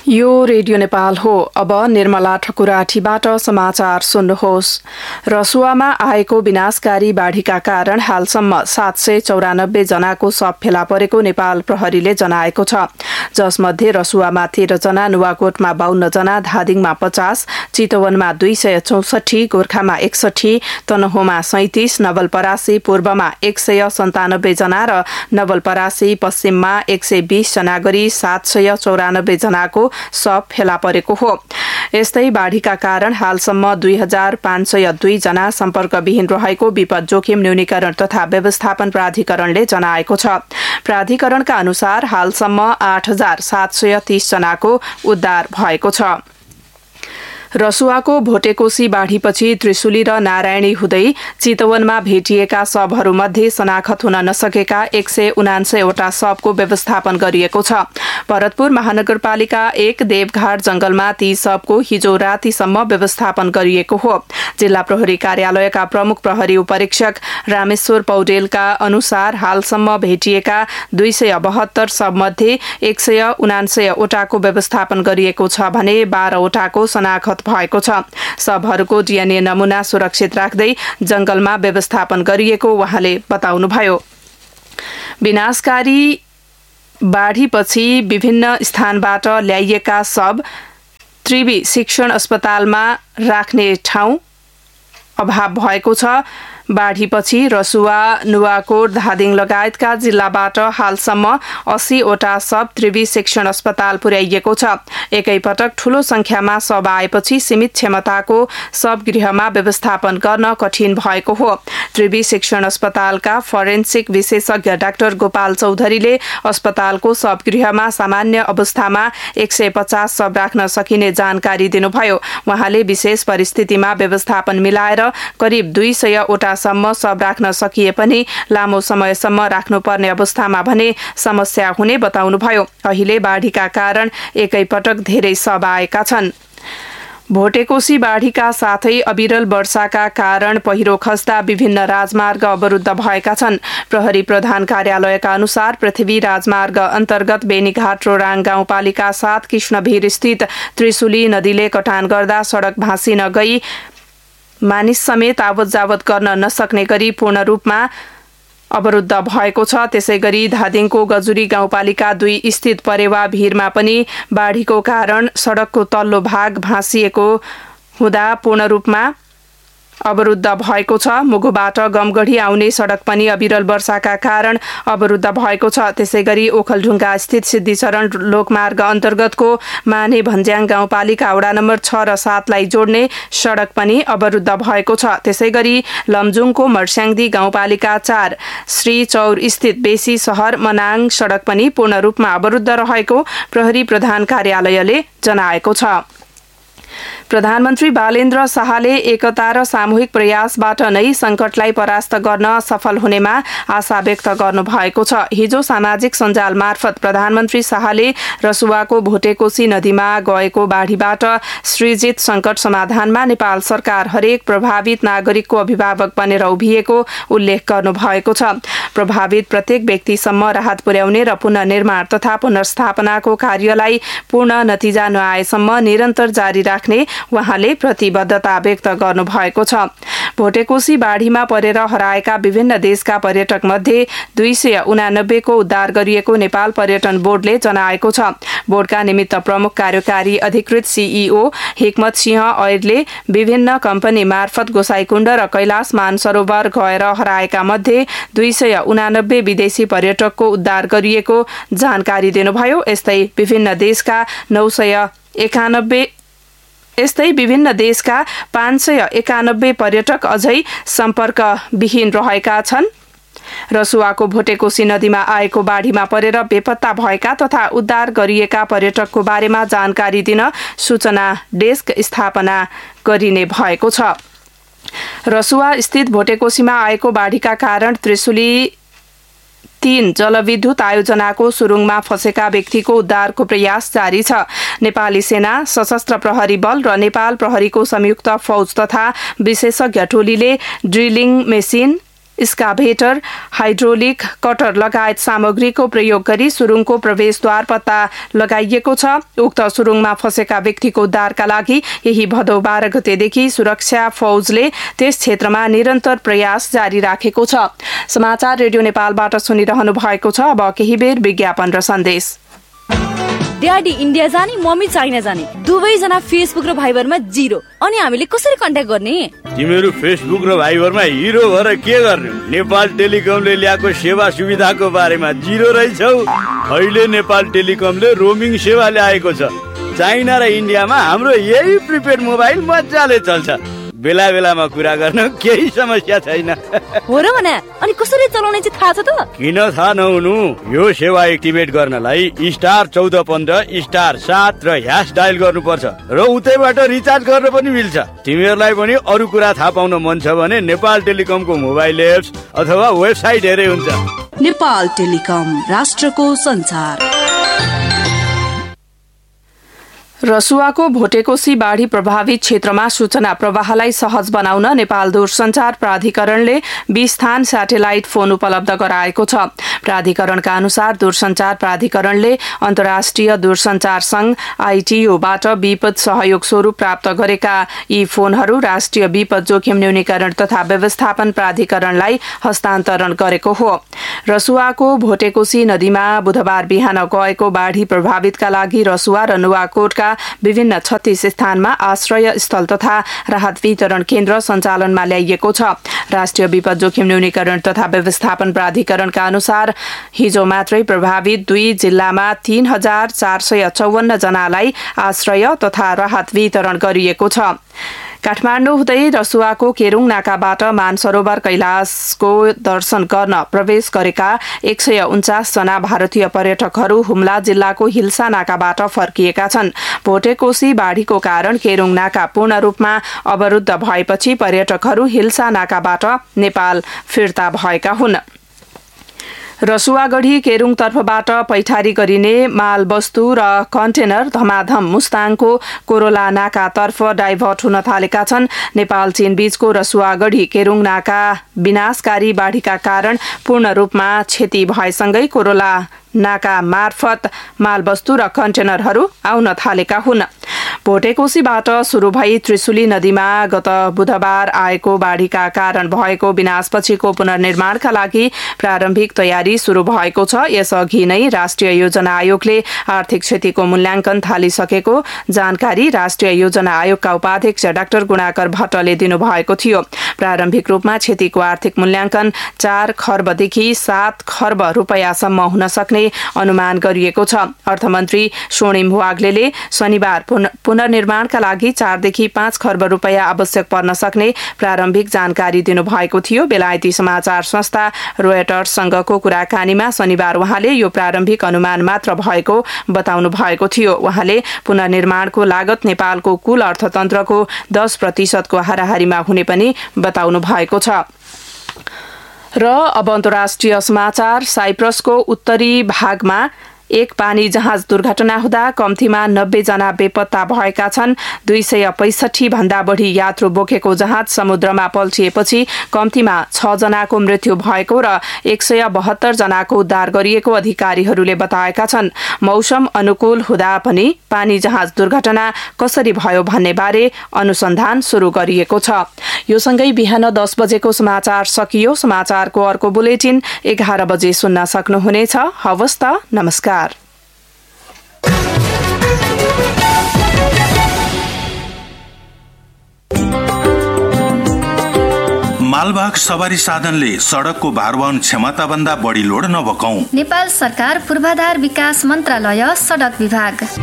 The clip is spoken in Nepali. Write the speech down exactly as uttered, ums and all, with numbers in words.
यो रेडियो नेपाल हो। अब निर्मला ठकुराठीबाट समाचार सुन्नुहोस्। रसुवामा आएको विनाशकारी बाढीका कारण हालसम्म सात सय चौरानब्बे जनाको शव फेला परेको नेपाल प्रहरीले जनाएको छ, जसमध्ये रसुवामा तेह्र जना, नुवाकोटमा बाहन्न जना, धादिङमा पचास, चितवनमा दुई सय चौसठी, गोर्खामा एकसठी, तनहुँमा सैतिस, नवलपरासी पूर्वमा एक सय सन्तानब्बे जना र नवलपरासी पश्चिममा एक सय बीस जना गरी सात सय चौरानब्बे जनाको शव फेला परेको हो। यस्तै बाढीका कारण हालसम्म दुई हजार पाँच सय दुई जना सम्पर्कविहीन रहेको विपद जोखिम न्यूनीकरण तथा व्यवस्थापन प्राधिकरणले जनाएको छ। प्राधिकरणका अनुसार हालसम्म आठ हजार सात सय तीस जनाको उद्धार भएको छ। रसुवाको भोटेकोशी बाढीपछि त्रिशुली र नारायणी हुँदै चितवनमा भेटिएका शवहरूमध्ये शनाखत हुन नसकेका एक सय उनान्सयवटा शवको व्यवस्थापन गरिएको छ। भरतपुर महानगरपालिका एक देवघाट जंगलमा ती शवको हिजो रातिसम्म व्यवस्थापन गरिएको हो। जिल्ला प्रहरी कार्यालयका प्रमुख प्रहरी उपरीक्षक रामेश्वर पौडेलका अनुसार हालसम्म भेटिएका दुई सय बहत्तर शवमध्ये एक सय उनान्सयवटाको व्यवस्थापन गरिएको छ भने बाह्रवटाको शनाखत भएको छ। शवहरूको डीएनए नमूना सुरक्षित राख्दै जंगलमा व्यवस्थापन गरिएको उहाँले बताउनुभयो। विनाशकारी बाढीपछि विभिन्न स्थानबाट ल्याइएका शव त्रिवी शिक्षण अस्पतालमा राख्ने ठाउँ अभाव भएको छ। बाढीपछि रसुवा, नुवाकोट, धादिङ लगायतका जिल्लाबाट हालसम्म अस्सीवटा शव त्रिवी शिक्षण अस्पताल पुर्याइएको छ। एकैपटक ठूलो संख्यामा शव आएपछि सीमित क्षमताको शवगृहमा व्यवस्थापन गर्न कठिन भएको हो। त्रिवी शिक्षण अस्पतालका फरेन्सिक विशेषज्ञ डाक्टर गोपाल चौधरीले अस्पतालको शवगृहमा सामान्य अवस्थामा एक सय पचास शव राख्न सकिने जानकारी दिनुभयो। उहाँले विशेष परिस्थितिमा व्यवस्थापन मिलाएर करिब दुई सयवटा सम्म शव राख्न सकिए पनि लामो समयसम्म राख्नुपर्ने अवस्थामा भने समस्या हुने बताउनुभयो। अहिले बाढीका कारण एकैपटक धेरै शव आएका छन्। भोटेकोशी बाढीका साथै अविरल वर्षाका कारण पहिरो खस्दा विभिन्न राजमार्ग अवरुद्ध भएका छन्। प्रहरी प्रधान कार्यालयका अनुसार पृथ्वी राजमार्ग अन्तर्गत बेनीघाट रोराङ गाउँपालिका सात कृष्णभिर स्थित त्रिशुली नदीले कटान गर्दा सड़क भाँसिन गई मानिस समेत आवत जावत गर्न नसक्ने गरी पूर्ण रूपमा अवरुद्ध भएको छ। त्यसै गरी धादिङको गजुरी गाउँपालिका दुई स्थित परेवा भिरमा पनि बाढीको कारण सड़कको तल्लो भाग भाँसिएको हुँदा पूर्ण रूपमा अवरुद्ध भएको छ। मुगुबाट गमगढी आउने सड़क पनि अविरल वर्षाका कारण अवरुद्ध भएको छ। त्यसै गरी ओखलढुङ्गा स्थित सिद्धिचरण लोकमार्ग अन्तर्गतको माने भन्ज्याङ गाउँपालिका वडा नम्बर छ र सातलाई जोड्ने सड़क पनि अवरुद्ध भएको छ। त्यसै गरी लमजुङको मर्स्याङदी गाउँपालिका चार श्री चौर स्थित बेसी शहर मनाङ सड़क पनि पूर्ण रूपमा अवरुद्ध रहेको प्रहरी प्रधान कार्यालयले जनाएको छ। प्रधानमन्त्री बालेन्द्र शाहले एकता र सामूहिक प्रयासबाट नै संकटलाई परास्त गर्न सफल हुनेमा आशा व्यक्त गर्नु भएको छ। हिजो सामाजिक सञ्जाल मार्फत प्रधानमन्त्री शाहले रसुवाको भोटेकोशी नदीमा गएको बाढीबाट सृजित संकट समाधानमा नेपाल सरकार हरेक प्रभावित नागरिकको अभिभावक बनेर उभिएको उल्लेख गर्नु भएको छ। प्रभावित प्रत्येक व्यक्तिसम्म राहत पुर्याउने र पुनर्निर्माण तथा पुनर्स्थापनाको कार्यलाई पूर्ण नतिजा नआएसम्म निरन्तर जारी राख्ने उहाँले प्रतिबद्धता व्यक्त गर्नु भएको छ। भोटेकोशी बाढीमा परेर हराएका विभिन्न देशका पर्यटक मध्ये दुई सय उनानब्बे को उद्धार गरिएको नेपाल पर्यटन बोर्डले जनाएको छ। बोर्डका निमित्त प्रमुख कार्यकारी अधिकृत सीईओ हिक्मत सिंह ऐरले विभिन्न कम्पनी मार्फत गोसाईकुण्ड र कैलाश मानसरोवर गएर हराएका मध्ये दुई सय उनानब्बे विदेशी पर्यटकको उद्धार गरिएको जानकारी दिनुभयो। यस्तै विभिन्न देशका नौ सय एकानब्बे यस्तै विभिन्न देशका पाँच सय एकानब्बे पर्यटक अझै सम्पर्कविहीन रहेका छन्। रसुवाको भोटेकोशी नदीमा आएको बाढीमा परेर बेपत्ता भएका तथा उद्धार गरिएका पर्यटकको बारेमा जानकारी दिन सूचना डेस्क स्थापना गरिने भएको छ। रसुवा स्थित भोटेकोशीमा आएको बाढीका कारण त्रिशुली तीन जलविद्युत आयोजनाको सुरुङमा फँसेका व्यक्तिको उद्धारको प्रयास जारी छ। नेपाली सेना, सशस्त्र प्रहरी बल र नेपाल प्रहरीको संयुक्त फौज तथा विशेषज्ञ टोलीले drilling machine, excavator, hydraulic cutter लगायत सामग्रीको प्रयोग गरी सुरुङको प्रवेशद्वार पत्ता लगाइएको छ। उक्त सुरुङमा फँसेका व्यक्तिको उद्धारका लागि यही भदौ बाह्र गतेदेखि सुरक्षा फौजले त्यस क्षेत्रमा निरन्तर प्रयास जारी राखेको छ। समाचार रेडियो नेपालबाट सुनिरहनु भएको छ। अब केही बेर विज्ञापन र सन्देश। ड्याडी इन्डिया जाने, मम्मी चाइना जाने, दुवैजना फेसबुक र भाइबरमा जिरो। अनि हामीले कसरी कन्ट्याक्ट गर्ने? तिमीहरू फेसबुक र भाइबरमा हिरो भएर के गर्ने? नेपाल टेलिकमले ल्याएको सेवा सुविधाको बारेमा जिरो रहेछौ। अहिले नेपाल टेलिकमले रोमिङ सेवा ल्याएको छ। चाइना र इन्डियामा हाम्रो यही प्रिपेड मोबाइल मजाले चल्छ। बेला बेलामा कुरा गर्न केही समस्या छैन। हो र भने अनि कसरी चलाउने चाहिँ थाहा छ त? किन थाहा नहुनु? यो सेवा एक्टिभेट गर्नलाई स्टार चौध पन्ध्र स्टार सात र ह्यास डायल गर्नुपर्छ र उतैबाट रिचार्ज गर्न पनि मिल्छ। तिमीहरूलाई पनि अरू कुरा थाहा पाउन मन छ भने नेपाल टेलिकमको मोबाइल एप्स अथवा वेबसाइट हेरे हुन्छ। नेपाल टेलिकम, राष्ट्रको संचार। रसुवाको भोटेकोशी बाढी प्रभावित क्षेत्रमा सूचना प्रवाहलाई सहज बनाउन नेपाल दूरसञ्चार प्राधिकरणले बीस स्थान स्याटेलाइट फोन उपलब्ध गराएको छ। प्राधिकरणका अनुसार दूरसञ्चार प्राधिकरणले अन्तर्राष्ट्रिय दूरसञ्चार संघ आईटीयूबाट विपद सहयोग स्वरूप प्राप्त गरेका यी फोनहरू राष्ट्रिय विपद जोखिम न्यूनीकरण तथा व्यवस्थापन प्राधिकरणलाई हस्तान्तरण गरेको हो। रसुवाको भोटेकोशी नदीमा बुधबार बिहान गएको बाढी प्रभावितका लागि रसुवा र नुवाकोटका विभिन्न छत्तीस स्थानमा आश्रय स्थल तथा राहत वितरण केन्द्र सञ्चालनमा ल्याइएको छ। राष्ट्रिय विपद जोखिम न्यूनीकरण तथा व्यवस्थापन प्राधिकरणका अनुसार हिजो मात्रै प्रभावित दुई जिल्लामा तीन हजार चार सय चौवन्न जनालाई आश्रय तथा राहत वितरण गरिएको छ। काठमाडौँ हुँदै रसुवाको केरुङ नाकाबाट मानसरोवर कैलाशको दर्शन गर्न प्रवेश गरेका एक सय उन्चास जना भारतीय पर्यटकहरू हुम्ला जिल्लाको हिल्सा नाकाबाट फर्किएका छन्। भोटेकोशी बाढीको कारण केरुङ नाका पूर्ण रूपमा अवरुद्ध भएपछि पर्यटकहरू हिल्सा नाकाबाट नेपाल फिर्ता भएका हुन्। रसुवागढी केरुङ तर्फबाट पैठारी गरिने माल वस्तु र कन्टेनर धमाधम मुस्ताङको कोरोला नाकातर्फ डाइभर्ट हुन थालेका छन्। नेपाल चीन बीचको रसुवागढी केरुङ नाका विनाशकारी बाढीका कारण पूर्ण रूपमा क्षति भएसँगै कोरोला नाका मार्फत मालवस्तु र कन्टेनरहरू आउन थालेका हुन्। भोटेकोशीबाट सुरु भई त्रिशुली नदीमा गत बुधबार आएको बाढीका कारण भएको विनाशपछिको पुनर्निर्माणका लागि प्रारम्भिक तयारी सुरु भएको छ। यसअघि नै राष्ट्रिय योजना आयोगले आर्थिक क्षतिको मूल्याङ्कन थालिसकेको जानकारी राष्ट्रिय योजना आयोगका उपाध्यक्ष डाक्टर गुणाकर भट्टले दिनुभएको थियो। प्रारम्भिक रूपमा क्षतिको आर्थिक मूल्याङ्कन चार खर्बदेखि सात खर्ब रुपियाँसम्म हुन सक्ने अनुमान गरिएको छ। अर्थमन्त्री स्वर्णिम वाग्लेले शनिबार पुनर्निर्माणका लागि चारदेखि पाँच खर्ब रुपियाँ आवश्यक पर्न सक्ने प्रारम्भिक जानकारी दिनुभएको थियो। बेलायती समाचार संस्था रोयटर्ससँगको कुराकानीमा शनिबार उहाँले यो प्रारम्भिक अनुमान मात्र भएको बताउनु भएको थियो। उहाँले पुनर्निर्माणको लागत नेपालको कुल अर्थतन्त्रको दस प्रतिशतको हाराहारीमा हुने पनि बताउनु भएको छ। र अब अन्तर्राष्ट्रिय समाचार। साइप्रसको उत्तरी भागमा एक पानी जहाज दुर्घटना हुँदा कम्तीमा नब्बे जना बेपत्ता भएका छन्। दुई सय पैंसठी भन्दा बढी यात्रु बोकेको जहाज समुद्रमा पल्टिएपछि कम्तीमा छ जनाको मृत्यु भएको र एक सय बहत्तर जनाको उद्धार गरिएको अधिकारीहरूले बताएका छन्। मौसम अनुकूल हुँदा पनि पानी जहाज दुर्घटना कसरी भयो भन्ने बारे अनुसन्धान सुरु गरिएको छ। यो सँगै बिहान दस बजेको समाचार सकियो। समाचारको अर्को बुलेटिन एघार बजे सुन्न सक्नुहुनेछ। हवस् त, नमस्कार। मालवाहक सवारी साधनले सड़कको भारवहन क्षमता भन्दा बढी लोड नबोकाऊ। नेपाल सरकार पूर्वाधार विकास मन्त्रालय सडक विभाग।